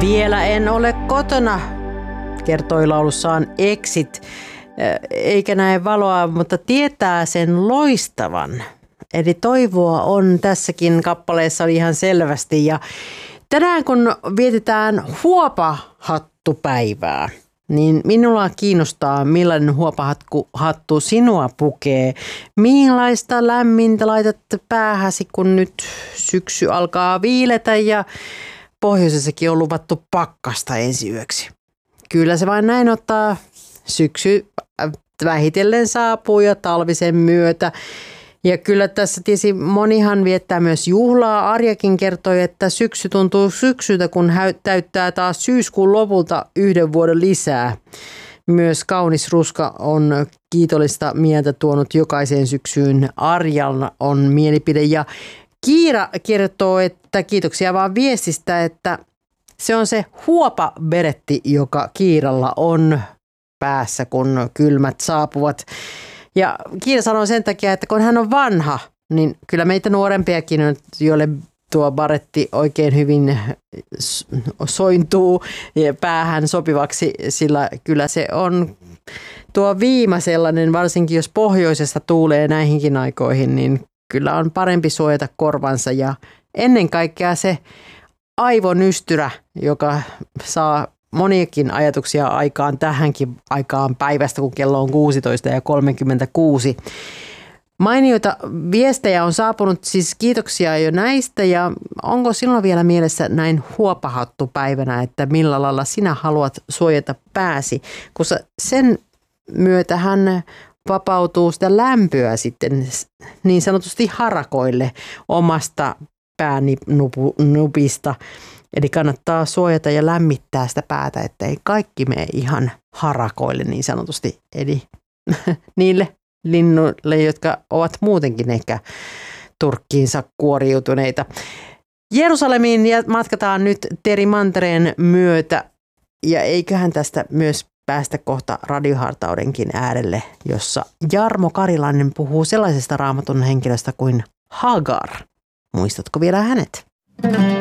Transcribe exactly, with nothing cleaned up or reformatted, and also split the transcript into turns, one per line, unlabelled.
Vielä en ole kotona, kertoi laulussaan Exit, eikä näe valoa, mutta tietää sen loistavan. Eli toivoa on tässäkin kappaleessa ihan selvästi. Ja tänään kun vietetään huopahattupäivää, niin minua kiinnostaa, millainen huopahattu sinua pukee. Millaista lämmintä laitat päähäsi, kun nyt syksy alkaa viiletä ja pohjoisessakin on luvattu pakkasta ensi yöksi. Kyllä se vain näin ottaa. Syksy vähitellen saapuu ja talvisen myötä. Ja kyllä tässä tietysti monihan viettää myös juhlaa. Arjakin kertoi, että syksy tuntuu syksyltä, kun täyttää taas syyskuun lopulta yhden vuoden lisää. Myös kaunis ruska on kiitollista mieltä tuonut jokaiseen syksyyn. Arjalla on mielipide ja Kiira kertoo, että kiitoksia vaan viestistä, että se on se huopaberetti, joka Kiiralla on päässä, kun kylmät saapuvat. Ja Kiira sanoo sen takia, että kun hän on vanha, niin kyllä meitä nuorempiakin on, joille tuo baretti oikein hyvin sointuu päähän sopivaksi, sillä kyllä se on tuo viima sellainen, varsinkin jos pohjoisesta tuulee näihinkin aikoihin, niin kyllä on parempi suojata korvansa ja ennen kaikkea se aivonystyrä, joka saa moniakin ajatuksia aikaan tähänkin aikaan päivästä, kun kello on kuusitoista ja kolmekymmentäkuusi. Mainioita viestejä on saapunut, siis kiitoksia jo näistä ja onko sinulla vielä mielessä näin huopahattupäivänä, että millä lailla sinä haluat suojata pääsi, koska sen myötähän vapautuu sitä lämpöä sitten niin sanotusti harakoille omasta päänupista. Eli kannattaa suojata ja lämmittää sitä päätä, ettei kaikki mene ihan harakoille niin sanotusti. Eli niille linnuille, jotka ovat muutenkin ehkä turkkiinsa kuoriutuneita. Jerusalemiin matkataan nyt Teri Mantereen myötä ja eiköhän tästä myös päästä kohta radiohartaudenkin äärelle, jossa Jarmo Karilainen puhuu sellaisesta raamatun henkilöstä kuin Hagar. Muistatko vielä hänet?